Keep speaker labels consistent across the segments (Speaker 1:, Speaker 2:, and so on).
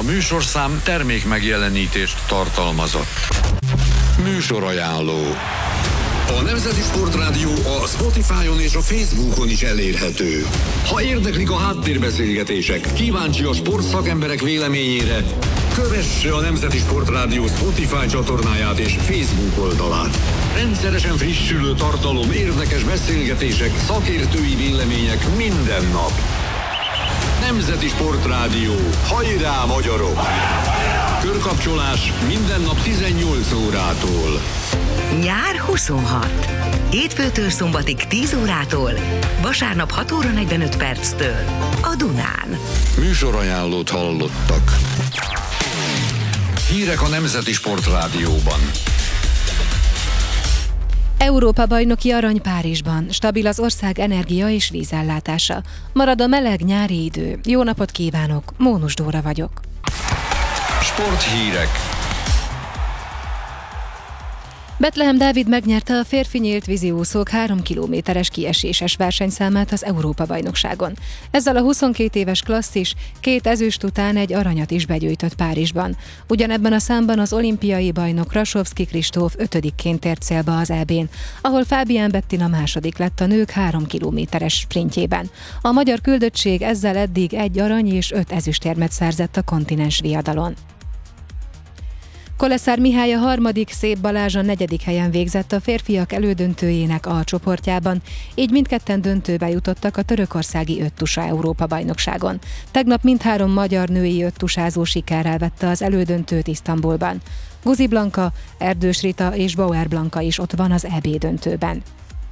Speaker 1: A műsorszám termék megjelenítést tartalmazott. Műsorajánló. A Nemzeti Sportrádió a Spotify-on és a Facebookon is elérhető. Ha érdeklik a háttérbeszélgetések, kíváncsi a sportszakemberek véleményére, kövesse a Nemzeti Sportrádió Spotify csatornáját és Facebook oldalát. Rendszeresen frissülő tartalom, érdekes beszélgetések, szakértői vélemények minden nap. Nemzeti Sportrádió. Hajrá, magyarok! Körkapcsolás minden nap 18 órától.
Speaker 2: Nyár 26. Hétfőtől szombatig 10 órától, vasárnap 6 óra 45 perctől a Dunán.
Speaker 1: Műsorajánlót hallottak. Hírek a Nemzeti Sportrádióban.
Speaker 3: Európa-bajnoki arany Párizsban. Stabil az ország energia és vízellátása. Marad a meleg nyári idő. Jó napot kívánok, Mónus Dóra vagyok.
Speaker 1: Sporthírek.
Speaker 3: Bethlehem Dávid megnyerte a férfi nyílt víziúszók 3 kilométeres kieséses versenyszámát az Európa-bajnokságon. Ezzel a 22 éves klasszis 2 ezüst után egy aranyat is begyűjtött Párizsban. Ugyanebben a számban az olimpiai bajnok Rasovszky Kristóf 5-ként tért célba az EB-n, ahol Fábián Bettina második lett a nők 3 kilométeres sprintjében. A magyar küldöttség ezzel eddig 1 arany és 5 ezüstérmet szerzett a kontinens viadalon. Koleszár Mihály a harmadik, Szép Balázs a 4. helyen végzett a férfiak elődöntőjének A csoportjában, így mindketten döntőbe jutottak a törökországi öttusa Európa-bajnokságon. Tegnap mindhárom magyar női öttusázó sikerrel vette az elődöntőt Isztambulban. Guzi Blanka, Erdős Rita és Bauer Blanka is ott van az EB döntőben.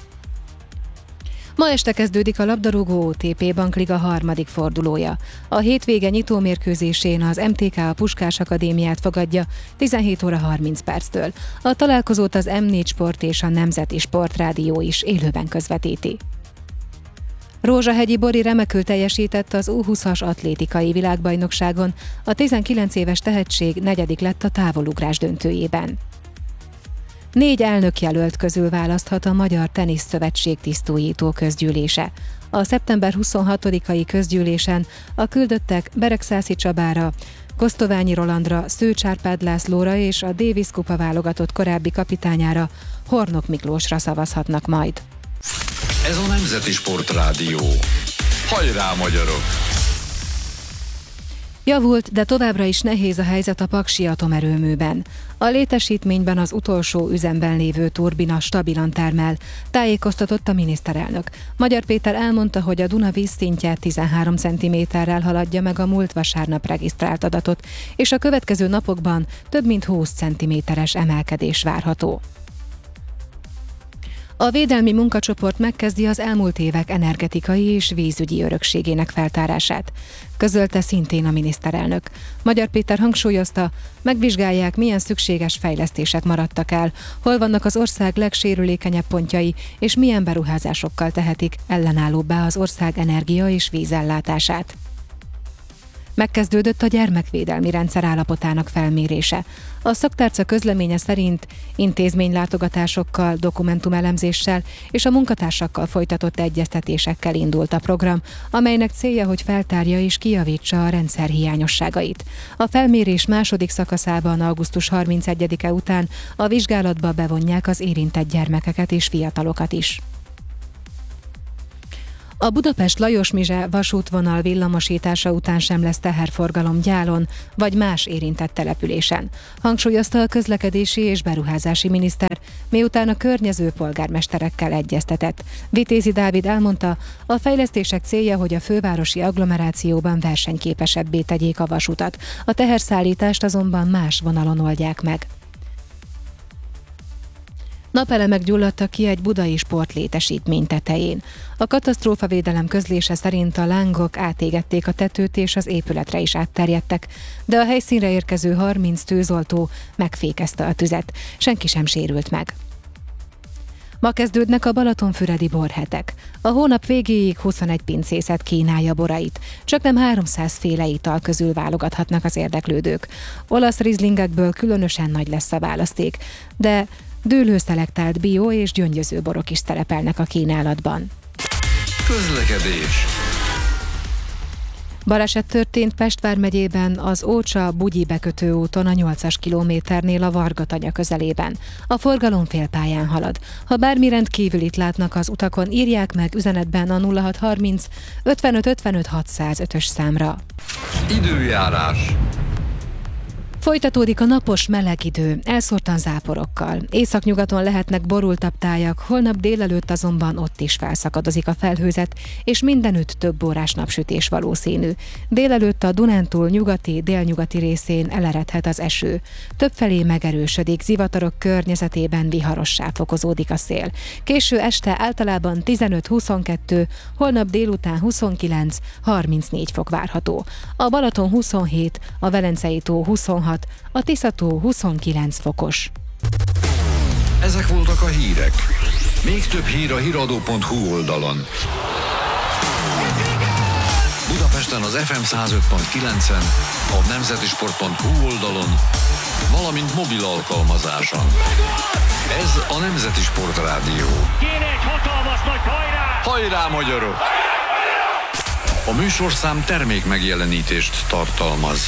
Speaker 3: Ma este kezdődik a labdarúgó OTP Bankliga harmadik fordulója. A hétvége nyitómérkőzésén az MTK a Puskás Akadémiát fogadja 17 óra 30 perctől. A találkozót az M4 Sport és a Nemzeti Sportrádió is élőben közvetíti. Rózsahegyi Bori remekül teljesített az U20-as atlétikai világbajnokságon, a 19 éves tehetség 4. lett a távolugrás döntőjében. 4 elnökjelölt közül választhat a Magyar Tenisz Szövetség tisztújító közgyűlése. A szeptember 26-ai közgyűlésen a küldöttek Beregszászi Csabára, Kosztoványi Rolandra, Szőcs Árpád Lászlóra és a Davis kupa válogatott korábbi kapitányára, Hornok Miklósra szavazhatnak majd.
Speaker 1: Ez a Nemzeti Sportrádió. Hajrá, magyarok!
Speaker 3: Javult, de továbbra is nehéz a helyzet a paksi atomerőműben. A létesítményben az utolsó üzemben lévő turbina stabilan termel, tájékoztatott a miniszterelnök. Magyar Péter elmondta, hogy a Duna vízszintje 13 cm-rel haladja meg a múlt vasárnap regisztrált adatot, és a következő napokban több mint 20 cm-es emelkedés várható. A védelmi munkacsoport megkezdi az elmúlt évek energetikai és vízügyi örökségének feltárását, közölte szintén a miniszterelnök. Magyar Péter hangsúlyozta, megvizsgálják, milyen szükséges fejlesztések maradtak el, hol vannak az ország legsérülékenyebb pontjai, és milyen beruházásokkal tehetik ellenállóbbá az ország energia és vízellátását. Megkezdődött a gyermekvédelmi rendszer állapotának felmérése. A szaktárca közleménye szerint intézménylátogatásokkal, dokumentumelemzéssel és a munkatársakkal folytatott egyeztetésekkel indult a program, amelynek célja, hogy feltárja és kijavítsa a rendszer hiányosságait. A felmérés második szakaszában augusztus 31-e után a vizsgálatba bevonják az érintett gyermekeket és fiatalokat is. A Budapest-Lajos-Mizse vasútvonal villamosítása után sem lesz teherforgalom Gyálon vagy más érintett településen, hangsúlyozta a közlekedési és beruházási miniszter, miután a környező polgármesterekkel egyeztetett. Vitézi Dávid elmondta, a fejlesztések célja, hogy a fővárosi agglomerációban versenyképesebbé tegyék a vasutat, a teherszállítást azonban más vonalon oldják meg. Napelemek gyulladtak ki egy budai sportlétesítmény tetején. A katasztrófavédelem közlése szerint a lángok átégették a tetőt és az épületre is átterjedtek, de a helyszínre érkező 30 tűzoltó megfékezte a tüzet. Senki sem sérült meg. Ma kezdődnek a balatonfüredi borhetek. A hónap végéig 21 pincészet kínálja borait. Csaknem 300 féle ital közül válogathatnak az érdeklődők. Olasz rizlingekből különösen nagy lesz a választék, de dűlőszelektált bio és gyöngyöző borok is szerepelnek a kínálatban.
Speaker 1: Közlekedés.
Speaker 3: Baleset történt Pest vármegyében az Ócsa-Bugyi bekötő úton a 8-as kilométernél a Varga-tanya közelében. A forgalom félpályán halad. Ha bármi rendkívülit látnak az utakon, írják meg üzenetben a 0630 55 55 605-ös számra.
Speaker 1: Időjárás.
Speaker 3: Folytatódik a napos meleg idő, elszórtan záporokkal. Északnyugaton lehetnek borultabb tájak, holnap délelőtt azonban ott is felszakadozik a felhőzet, és mindenütt több órás napsütés valószínű. Délelőtt a Dunántúl nyugati, délnyugati részén eleredhet az eső. Többfelé megerősödik, zivatarok környezetében viharossá fokozódik a szél. Késő este általában 15-22, holnap délután 29-34 fok várható. A Balaton 27, a Velencei tó 26, a Tisza-tó 29 fokos.
Speaker 1: Ezek voltak a hírek. Még több hír a hiradó.hu oldalon. Budapesten az FM 105.9-en, a nemzetisport.hu oldalon, valamint mobil alkalmazáson. Ez a Nemzeti Sport Rádió.
Speaker 4: Kéne egy hatalmas nagy hajrá!
Speaker 1: Hajrá, magyarok! A műsorszám termék megjelenítést tartalmaz.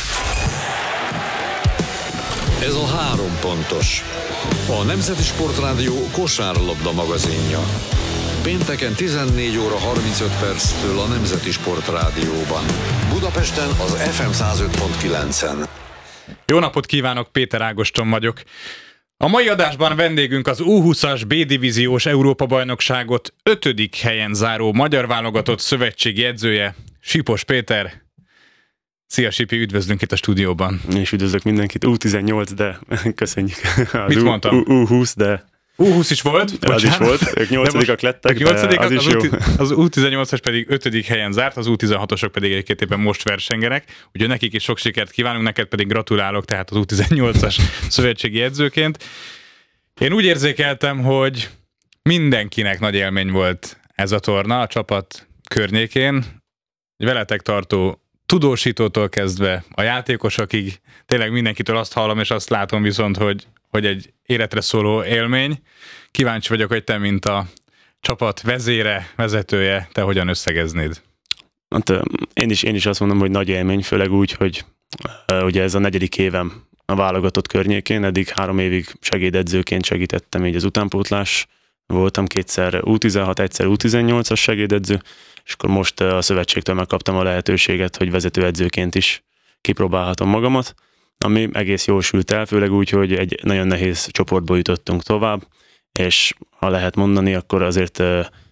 Speaker 1: Ez a 3 pontos. A Nemzeti Sport Rádió kosárlabda magazinja. Pénteken 14 óra 35 perctől a Nemzeti Sport Rádióban. Budapesten az FM 105.9-en.
Speaker 5: Jó napot kívánok, Péter Ágoston vagyok. A mai adásban vendégünk az U20-as B-divíziós Európa-bajnokságot 5. helyen záró magyar válogatott szövetségi edzője, Sipos Péter. Szia Sipi, üdvözlünk itt a stúdióban.
Speaker 6: Én is üdvözlök mindenkit. U18, de köszönjük.
Speaker 5: Mit mondtam?
Speaker 6: U20, de...
Speaker 5: U20 is volt?
Speaker 6: Az is volt, ők 8-ak lettek, de az is jó.
Speaker 5: Az U18-as pedig 5. helyen zárt, az U16-osok pedig egy-két éppen most versengenek. Ugye nekik is sok sikert kívánunk, neked pedig gratulálok, tehát az U18-as szövetségi edzőként. Én úgy érzékeltem, hogy mindenkinek nagy élmény volt ez a torna a csapat környékén. Veletek tartó tudósítótól kezdve a játékosokig, tényleg mindenkitől azt hallom, és azt látom viszont, hogy egy életre szóló élmény. Kíváncsi vagyok, hogy te, mint a csapat vezére, vezetője, te hogyan összegeznéd?
Speaker 6: Hát, én is azt mondom, hogy nagy élmény, főleg úgy, hogy ugye ez a 4. évem a válogatott környékén, eddig 3 évig segédedzőként segítettem így az utánpótlás. Voltam 2-szer U16, egyszer U18-as segédedző, és akkor most a szövetségtől megkaptam a lehetőséget, hogy vezetőedzőként is kipróbálhatom magamat, ami egész jól sült el, főleg úgy, hogy egy nagyon nehéz csoportból jutottunk tovább, és ha lehet mondani, akkor azért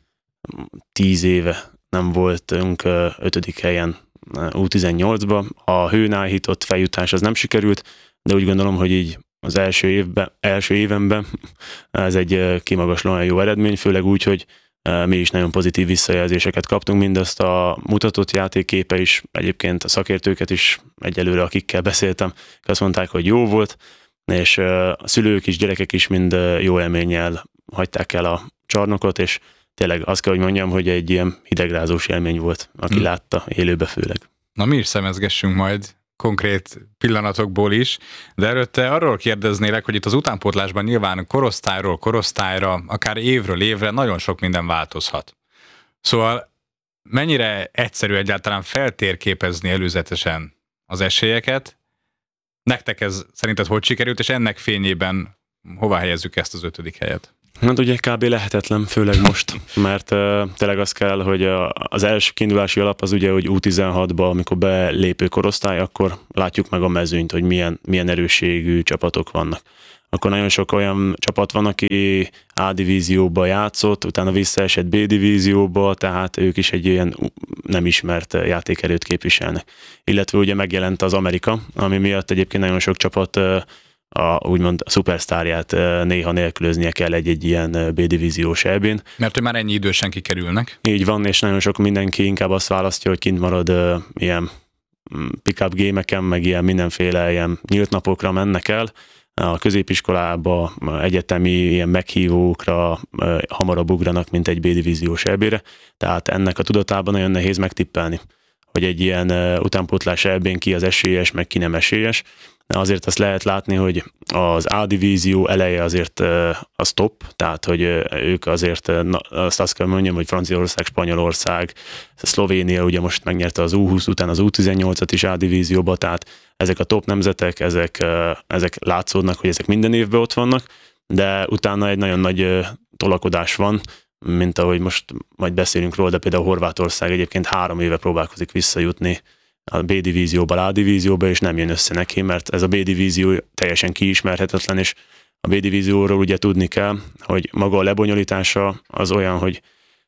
Speaker 6: 10 éve nem voltunk 5. helyen U18-ba. A hőn áhított feljutás az nem sikerült, de úgy gondolom, hogy így az első évemben ez egy kimagaslóan jó eredmény, főleg úgy, hogy mi is nagyon pozitív visszajelzéseket kaptunk, mindazt a mutatott játékképe is, egyébként a szakértőket is egyelőre, akikkel beszéltem, azt mondták, hogy jó volt, és a szülők is, gyerekek is mind jó élménnyel hagyták el a csarnokot, és tényleg azt kell, hogy mondjam, hogy egy ilyen hidegrázós élmény volt, aki látta élőbe főleg.
Speaker 5: Na mi is szemezgessünk majd konkrét pillanatokból is, de előtte arról kérdeznélek, hogy itt az utánpótlásban nyilván korosztályról korosztályra, akár évről évre nagyon sok minden változhat. Szóval mennyire egyszerű egyáltalán feltérképezni előzetesen az esélyeket? Nektek ez szerinted hogy sikerült, és ennek fényében hová helyezzük ezt az 5. helyet?
Speaker 6: Hát ugye kb. Lehetetlen, főleg most, mert tényleg az kell, hogy az első kiindulási alap az ugye, hogy U16-ba, amikor belépő korosztály, akkor látjuk meg a mezőnyt, hogy milyen erősségű csapatok vannak. Akkor nagyon sok olyan csapat van, aki A-divízióba játszott, utána visszaesett B-divízióba, tehát ők is egy ilyen nem ismert játékerőt képviselnek. Illetve ugye megjelent az Amerika, ami miatt egyébként nagyon sok csapat úgymond a szupersztárját néha nélkülöznie kell egy ilyen B-divíziós EB-n.
Speaker 5: Mert hogy már ennyi idősen kikerülnek.
Speaker 6: Így van, és nagyon sok mindenki inkább azt választja, hogy kint marad ilyen pick-up gémeken, meg ilyen mindenféle ilyen nyílt napokra mennek el. A középiskolába, egyetemi ilyen meghívókra hamarabb ugranak, mint egy B-divíziós EB-re. Tehát ennek a tudatában nagyon nehéz megtippelni, hogy egy ilyen utánpótlás EB-n ki az esélyes, meg ki nem esélyes. azért azt lehet látni, hogy az A divízió eleje azért az top, tehát hogy ők azért, azt kell mondjam, hogy Franciaország, Spanyolország, Szlovénia ugye most megnyerte az U20 után az U18-at is A divízióba, tehát ezek a top nemzetek, ezek látszódnak, hogy ezek minden évben ott vannak, de utána egy nagyon nagy tolakodás van, mint ahogy most majd beszélünk róla, de például Horvátország egyébként 3 éve próbálkozik visszajutni a B divízióba, A divízióba, és nem jön össze neki, mert ez a B divízió teljesen kiismerhetetlen, és a B divízióról ugye tudni kell, hogy maga a lebonyolítása az olyan, hogy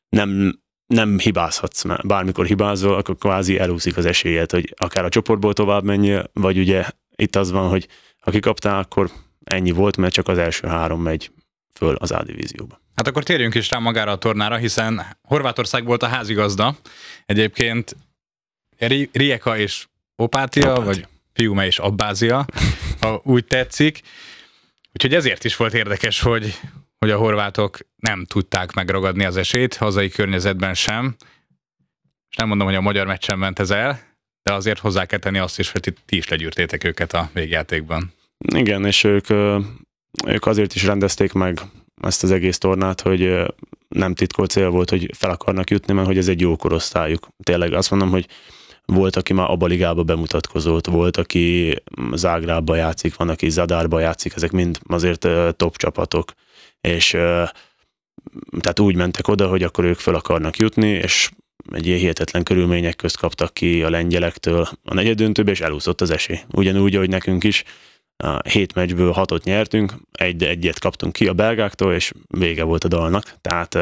Speaker 6: nem hibázhatsz, mert bármikor hibázol, akkor kvázi elúszik az esélyed, hogy akár a csoportból tovább menjél, vagy ugye itt az van, hogy ha kikaptál, akkor ennyi volt, mert csak az első 3 megy föl az A divízióba.
Speaker 5: Hát akkor térjünk is rá magára a tornára, hiszen Horvátország volt a házigazda. Egyébként Rijeka és Opátia, vagy Fiume és Abbázia, ha úgy tetszik. Úgyhogy ezért is volt érdekes, hogy a horvátok nem tudták megragadni az esélyt, hazai környezetben sem. És nem mondom, hogy a magyar meccsen ment ez el, de azért hozzá kell tenni azt is, hogy ti is legyűrtétek őket a végjátékban.
Speaker 6: Igen, és ők azért is rendezték meg ezt az egész tornát, hogy nem titkolt cél volt, hogy fel akarnak jutni, mert hogy ez egy jó korosztályuk. Tényleg azt mondom, hogy volt, aki már abba ligába bemutatkozott, volt, aki Zágrábba játszik, van, aki Zadárba játszik, ezek mind azért top csapatok, és tehát úgy mentek oda, hogy akkor ők fel akarnak jutni, és egy ilyen hihetetlen körülmények közt kaptak ki a lengyelektől a negyeddöntőbe, és elúszott az esély. Ugyanúgy, ahogy nekünk is, 7 meccsből 6-ot nyertünk, egyet kaptunk ki a belgáktól, és vége volt a dalnak. Tehát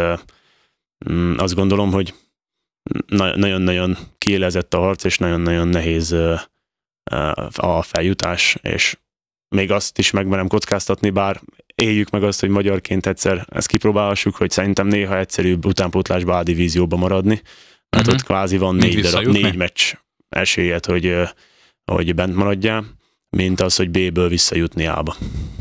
Speaker 6: azt gondolom, hogy nagyon-nagyon kiélezett a harc, és nagyon-nagyon nehéz a feljutás, és még azt is megmerem kockáztatni, bár éljük meg azt, hogy magyarként egyszer ezt kipróbálhassuk, hogy szerintem néha egyszerűbb utánpótlásba A divízióba maradni, mert ott kvázi van 4 meccs esélyed, hogy bent maradjál, mint az, hogy B-ből visszajutni A-ba.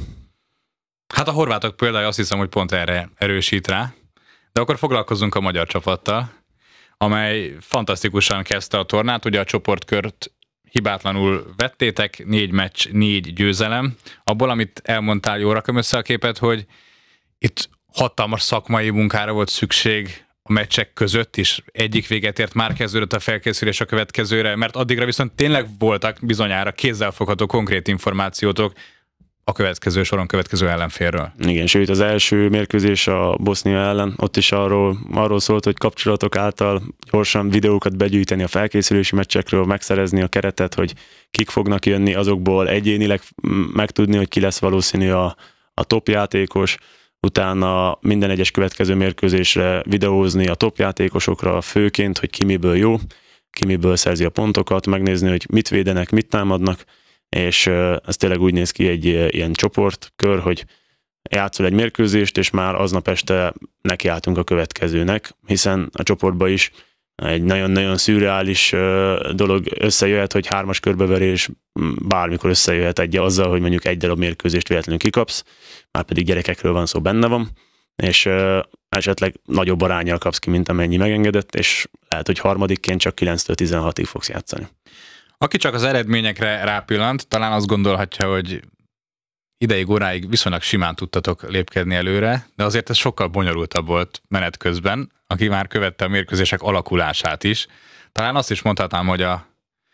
Speaker 5: Hát a horvátok például azt hiszem, hogy pont erre erősít rá, de akkor foglalkozzunk a magyar csapattal, amely fantasztikusan kezdte a tornát, ugye a csoportkört hibátlanul vettétek, 4 meccs, 4 győzelem. Abból, amit elmondtál, jól rakom össze a képet, hogy itt hatalmas szakmai munkára volt szükség a meccsek között is. Egyik véget ért, már kezdődött a felkészülés a következőre, mert addigra viszont tényleg voltak bizonyára kézzelfogható konkrét információtok a következő soron következő ellenfélről.
Speaker 6: Igen, sőt az első mérkőzés a Bosznia ellen, ott is arról szólt, hogy kapcsolatok által gyorsan videókat begyűjteni a felkészülési meccsekről, megszerezni a keretet, hogy kik fognak jönni, azokból egyénileg megtudni, hogy ki lesz valószínű a top játékos, utána minden egyes következő mérkőzésre videózni a top játékosokra főként, hogy ki miből jó, ki miből szerzi a pontokat, megnézni, hogy mit védenek, mit támadnak, és ez tényleg úgy néz ki egy ilyen csoportkör, hogy játszol egy mérkőzést, és már aznap este nekiálltunk a következőnek, hiszen a csoportban is egy nagyon-nagyon szürreális dolog összejöhet, hogy 3-as körbeverés bármikor összejöhet azzal, hogy mondjuk egy darab mérkőzést véletlenül kikapsz, már pedig gyerekekről van szó, benne van, és esetleg nagyobb aránnyal kapsz ki, mint amennyi megengedett, és lehet, hogy harmadikként csak 9-től 16-ig fogsz játszani.
Speaker 5: Aki csak az eredményekre rápillant, talán azt gondolhatja, hogy ideig, óráig viszonylag simán tudtatok lépkedni előre, de azért ez sokkal bonyolultabb volt menet közben, aki már követte a mérkőzések alakulását is. Talán azt is mondhatnám, hogy a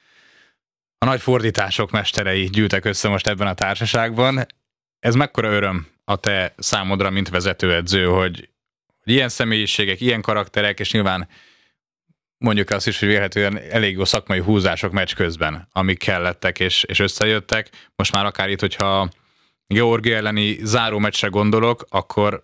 Speaker 5: nagy fordítások mesterei gyűltek össze most ebben a társaságban. Ez mekkora öröm a te számodra, mint vezetőedző, hogy ilyen személyiségek, ilyen karakterek, és nyilván mondjuk azt is, hogy vélhetően elég jó szakmai húzások meccs közben, amik kellettek és összejöttek. Most már akár itt, hogyha Georgia elleni záró meccsre gondolok, akkor